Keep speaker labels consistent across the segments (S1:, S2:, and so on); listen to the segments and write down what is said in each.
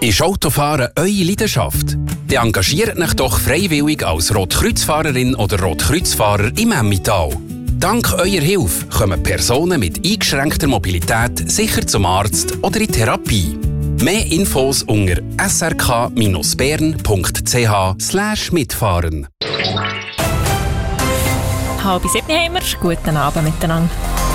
S1: Ist Autofahren eure Leidenschaft? Dann engagiert euch doch freiwillig als Rotkreuzfahrerin oder Rotkreuzfahrer im Emmental. Dank eurer Hilfe kommen Personen mit eingeschränkter Mobilität sicher zum Arzt oder in Therapie. Mehr Infos unter srk-bern.ch/mitfahren.
S2: 6:30 haben wir. Guten Abend miteinander.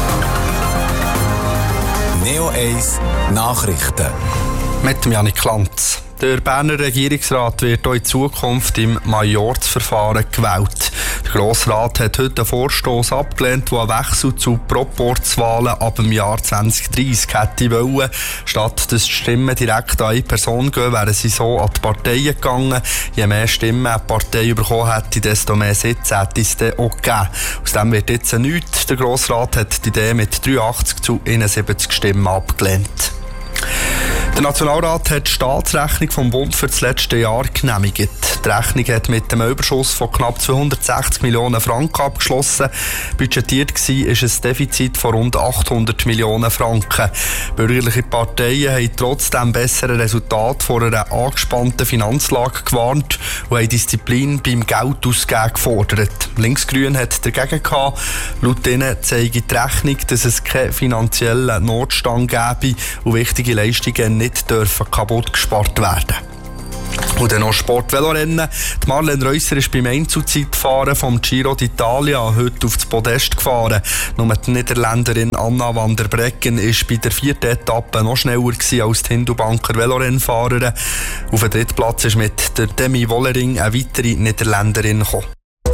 S3: Neo 1 Nachrichten.
S4: Mit dem Janik Lanz. Der Berner Regierungsrat wird auch in Zukunft im Majorzverfahren gewählt. Der Grossrat hat heute einen Vorstoss abgelehnt, der einen Wechsel zu Proporzwahlen ab dem Jahr 2030 hätte wollen. Statt dass die Stimmen direkt an eine Person gehen, wären sie so an die Parteien gegangen. Je mehr Stimmen eine Partei bekommen hätte, desto mehr Sitze hätte es dann auch gegeben. Aus dem wird jetzt nichts. Der Grossrat hat die Idee mit 83-71 Stimmen abgelehnt. Der Nationalrat hat die Staatsrechnung vom Bund für das letzte Jahr genehmigt. Die Rechnung hat mit einem Überschuss von knapp 260 Millionen Franken abgeschlossen. Budgetiert war ein Defizit von rund 800 Millionen Franken. Bürgerliche Parteien haben trotz dem besseren Resultat vor einer angespannten Finanzlage gewarnt und haben Disziplin beim Geldausgeben gefordert. Linksgrün hat dagegen gehabt. Laut ihnen zeige die Rechnung, dass es keinen finanziellen Notstand gäbe und wichtige Leistungen nicht dürfen kaputt gespart werden. Und dann noch Sport-Velorennen. Die Marlene Reusser ist beim Einzelzeitfahren vom Giro d'Italia heute auf das Podest gefahren. Nur die Niederländerin Anna van der Breggen war bei der 4. Etappe noch schneller als die Hindubanker Velorennfahrerin. Auf den 3. Platz ist mit der Demi Wollering eine weitere Niederländerin gekommen.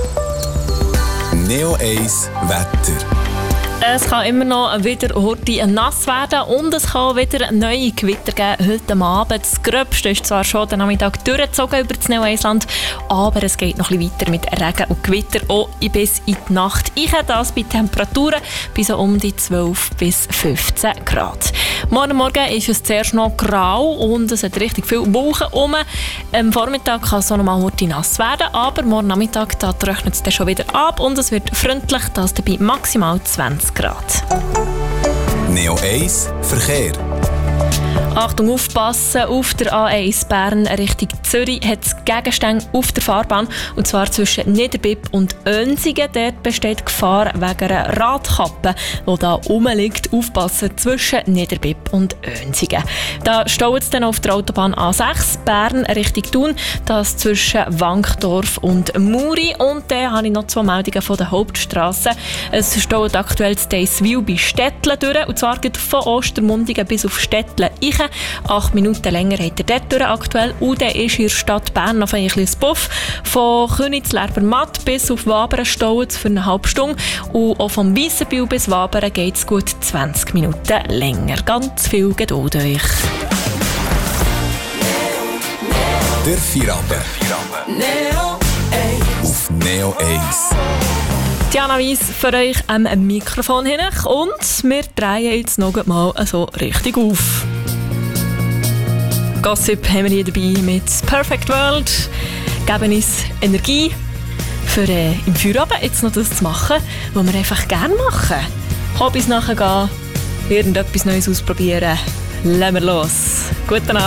S3: Neo 1 Wetter.
S2: Es kann immer noch wieder heute nass werden und es kann wieder neue Gewitter geben heute Abend. Das Gröbste ist zwar schon den Nachmittag durchgezogen über das Neo-Eisland, aber es geht noch ein bisschen weiter mit Regen und Gewitter auch bis in die Nacht. Ich habe das bei Temperaturen bis um die 12 bis 15 Grad. Morgen ist es zuerst noch grau und es hat richtig viel Wolken rum. Am Vormittag kann es auch noch mal heute nass werden, aber morgen Nachmittag trocknet es dann schon wieder ab und es wird freundlich, das dabei maximal 20 Grad.
S3: Neo 1 Verkehr.
S2: Achtung, aufpassen, auf der A1 Bern Richtung Zürich hat es Gegenstände auf der Fahrbahn, und zwar zwischen Niederbipp und Önsigen. Dort besteht Gefahr wegen einer Radkappe, die da rumliegt. Aufpassen zwischen Niederbipp und Önsigen. Da staut es dann auf der Autobahn A6 Bern Richtung Thun, das zwischen Wankdorf und Muri. Und dann habe ich noch 2 Meldungen von der Hauptstrasse. Es staut aktuell das Deisswil bei Stettlen durch, und zwar geht von Ostermundigen bis auf Stettlen. 8 Minuten länger hat er dort durch aktuell. Und dann ist in der Stadt Bern noch ein bisschen Buff. Von Königslerbermatt bis auf Wabern staut es für eine halbe Stunde. Und auch vom Weissenbühl bis Wabern geht es gut 20 Minuten länger. Ganz viel Geduld euch.
S3: Der Feierabend. Neo 1. Auf Neo 1.
S2: Diana Weiss für euch am Mikrofon hin und wir drehen jetzt noch mal so richtig auf. Gossip haben wir hier dabei mit Perfect World, geben uns Energie für im Feierabend jetzt noch das zu machen, was wir einfach gerne machen. Hobbys nachgehen, irgendetwas Neues ausprobieren. Lassen wir los. Guten Abend.